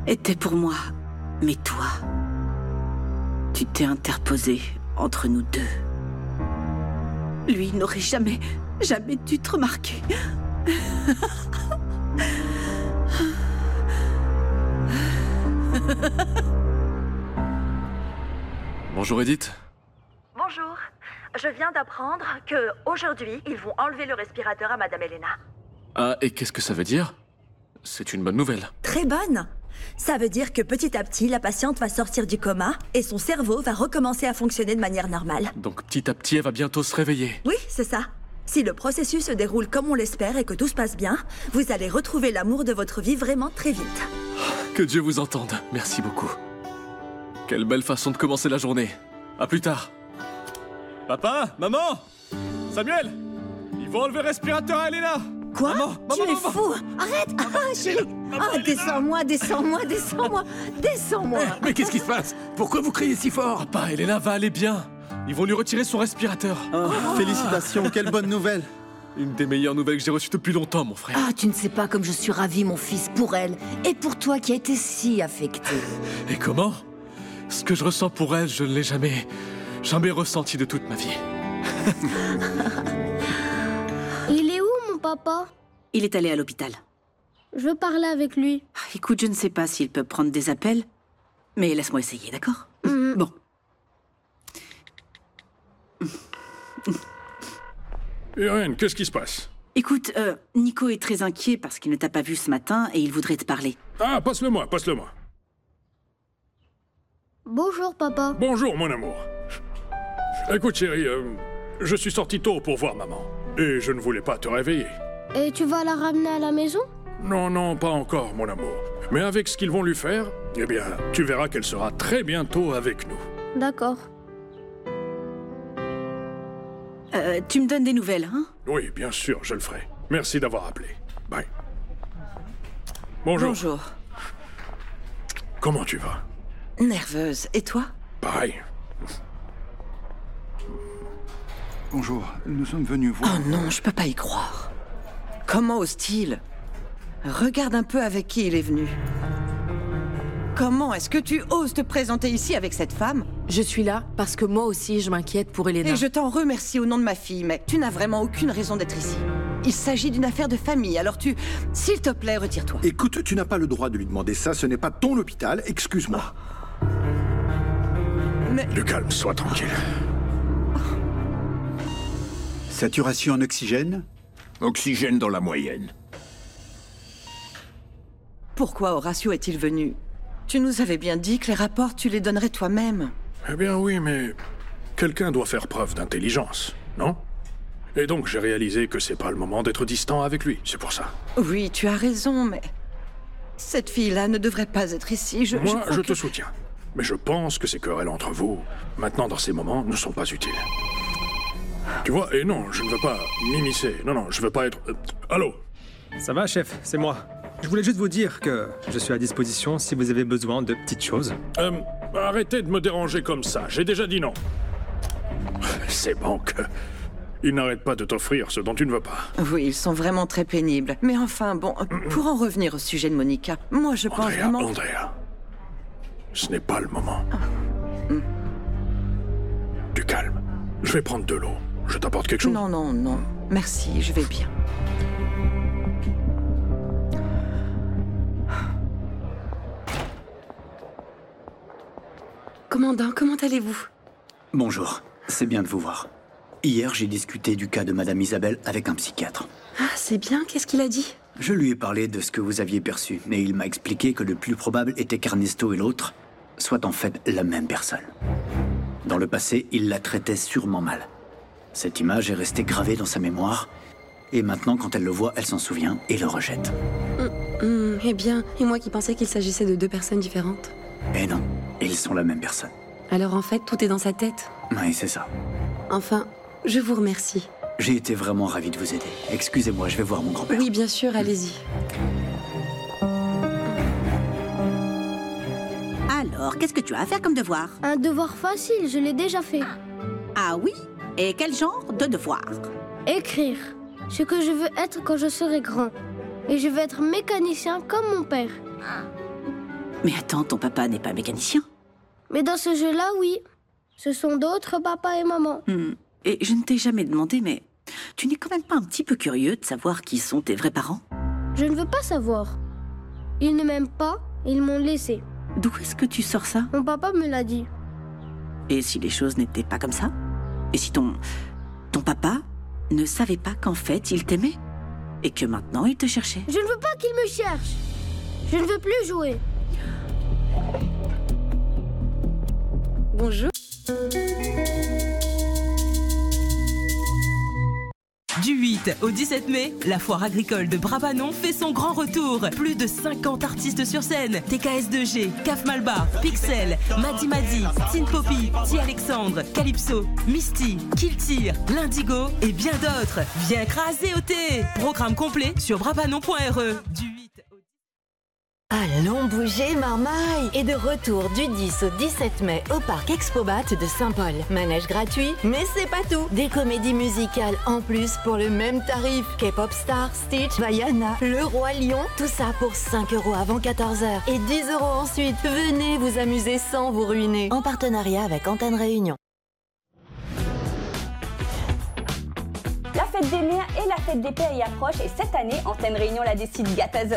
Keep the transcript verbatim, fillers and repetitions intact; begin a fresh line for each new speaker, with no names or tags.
était pour moi. Mais toi, tu t'es interposé entre nous deux. Lui n'aurait jamais, jamais dû te remarquer.
Bonjour Edith.
Bonjour. Je viens d'apprendre que aujourd'hui, ils vont enlever le respirateur à Madame Elena.
Ah, et qu'est-ce que ça veut dire? C'est une bonne nouvelle.
Très bonne. Ça veut dire que petit à petit, la patiente va sortir du coma et son cerveau va recommencer à fonctionner de manière normale.
Donc petit à petit, elle va bientôt se réveiller.
Oui, c'est ça. Si le processus se déroule comme on l'espère et que tout se passe bien, vous allez retrouver l'amour de votre vie vraiment très vite.
Que Dieu vous entende. Merci beaucoup. Quelle belle façon de commencer la journée. À plus tard. Papa, maman, Samuel, ils vont enlever le respirateur à Elena.
Quoi?
Maman,
Tu
maman,
es
maman.
fou! Arrête! Ah, chérie! Ah, descends-moi, descends-moi, descends-moi! Descends-moi!
Mais qu'est-ce qui se passe? Pourquoi vous criez si fort?
Papa, Elena va aller bien. Ils vont lui retirer son respirateur.
Oh, félicitations, quelle bonne nouvelle.
Une des meilleures nouvelles que j'ai reçues depuis longtemps, mon frère.
Ah, tu ne sais pas comme je suis ravie, mon fils, pour elle. Et pour toi qui as été si affecté.
Et comment? Ce que je ressens pour elle, je ne l'ai jamais, jamais ressenti de toute ma vie.
Il est où, mon papa?
Il est allé à l'hôpital.
Je veux parler avec lui.
Ah, écoute, je ne sais pas s'il peut prendre des appels, mais laisse-moi essayer, d'accord?
Mhm.
Bon.
Irène, qu'est-ce qui se passe?
Écoute, euh, Nico est très inquiet parce qu'il ne t'a pas vu ce matin et il voudrait te parler.
Ah, passe-le-moi, passe-le-moi.
Bonjour, papa.
Bonjour, mon amour. Écoute, chérie, euh, je suis sorti tôt pour voir maman. Et je ne voulais pas te réveiller.
Et tu vas la ramener à la maison?
Non, non, pas encore, mon amour. Mais avec ce qu'ils vont lui faire, eh bien, tu verras qu'elle sera très bientôt avec nous.
D'accord.
Euh, tu me donnes des nouvelles, hein?
Oui, bien sûr, je le ferai. Merci d'avoir appelé. Bye. Bonjour.
Bonjour.
Comment tu vas?
Nerveuse. Et toi?
Pareil.
Bonjour, nous sommes venus voir...
Oh non, je peux pas y croire. Comment ose-t-il? Regarde un peu avec qui il est venu. Comment est-ce que tu oses te présenter ici avec cette femme?
Je suis là parce que moi aussi je m'inquiète pour Elena.
Et je t'en remercie au nom de ma fille, mais tu n'as vraiment aucune raison d'être ici. Il s'agit d'une affaire de famille, alors tu... S'il te plaît, retire-toi.
Écoute, tu n'as pas le droit de lui demander ça, ce n'est pas ton hôpital, excuse-moi.
Mais...
Du calme, sois tranquille.
Saturation en oxygène?
Oxygène dans la moyenne.
Pourquoi Horatio est-il venu? Tu nous avais bien dit que les rapports, tu les donnerais toi-même.
Eh bien oui, mais... quelqu'un doit faire preuve d'intelligence, non? Et donc j'ai réalisé que c'est pas le moment d'être distant avec lui, c'est pour ça.
Oui, tu as raison, mais... cette fille-là ne devrait pas être ici, je...
Moi,
je,
je
que...
te soutiens. Mais je pense que ces querelles entre vous, maintenant dans ces moments, ne sont pas utiles. Tu vois, et non, je ne veux pas m'immiscer. Non, non, je veux pas être... Euh, allô?
Ça va, chef, c'est moi. Je voulais juste vous dire que je suis à disposition si vous avez besoin de petites choses.
Euh, arrêtez de me déranger comme ça, j'ai déjà dit non. C'est bon que... ils n'arrêtent pas de t'offrir ce dont tu ne veux pas.
Oui, ils sont vraiment très pénibles. Mais enfin, bon, pour en revenir au sujet de Monica, moi je pense
Andrea,
vraiment...
Andrea, ce n'est pas le moment.
Ah. Mm.
Du calme. Je vais prendre de l'eau. Je t'apporte quelque chose?
Non, non, non. Merci, je vais bien.
Commandant, comment allez-vous?
Bonjour, c'est bien de vous voir. Hier, j'ai discuté du cas de Madame Isabelle avec un psychiatre.
Ah, c'est bien, qu'est-ce qu'il a dit?
Je lui ai parlé de ce que vous aviez perçu, mais il m'a expliqué que le plus probable était qu'Ernesto et l'autre soient en fait la même personne. Dans le passé, il la traitait sûrement mal. Cette image est restée gravée dans sa mémoire, et maintenant, quand elle le voit, elle s'en souvient et le rejette.
Hum, hum, eh bien, et moi qui pensais qu'il s'agissait de deux personnes différentes.
Et non, ils sont la même personne.
Alors en fait, tout est dans sa tête.
Oui, c'est ça.
Enfin, je vous remercie.
J'ai été vraiment ravi de vous aider. Excusez-moi, je vais voir mon grand-père.
Oui, bien sûr, allez-y.
Alors, qu'est-ce que tu as à faire comme devoir?
Un devoir facile, je l'ai déjà fait.
Ah oui? Et quel genre de devoir?
Écrire. Ce que je veux être quand je serai grand. Et je veux être mécanicien comme mon père.
Mais attends, ton papa n'est pas mécanicien.
Mais dans ce jeu-là, oui. Ce sont d'autres papas et maman.
Hmm. Et je ne t'ai jamais demandé, mais tu n'es quand même pas un petit peu curieux de savoir qui sont tes vrais parents?
Je ne veux pas savoir. Ils ne m'aiment pas, ils m'ont laissé.
D'où est-ce que tu sors ça?
Mon papa me l'a dit.
Et si les choses n'étaient pas comme ça? Et si ton... ton papa ne savait pas qu'en fait il t'aimait? Et que maintenant il te cherchait?
Je ne veux pas qu'il me cherche. Je ne veux plus jouer.
Bonjour.
Du huit au dix-sept mai, la foire agricole de Brabanon fait son grand retour. Plus de cinquante artistes sur scène. T K S deux G, Caf Malbar, Pixel, Madi Madi, Tin Poppy, T Alexandre, Calypso, Misty, Kiltir, L'Indigo et bien d'autres. Viens craser au thé. Programme complet sur brabanon point r e. Du huit au...
Allons bouger, marmaille! Et de retour du dix au dix-sept mai au parc Expobat de Saint-Paul. Manège gratuit, mais c'est pas tout. Des comédies musicales en plus pour le même tarif. K-pop Star, Stitch, Vaiana, Le Roi Lion, tout ça pour cinq euros avant quatorze heures et dix euros ensuite. Venez vous amuser sans vous ruiner. En partenariat avec Antenne Réunion.
La fête des mères et la fête des pères y approchent et cette année, Antenne Réunion la décide gâteuse.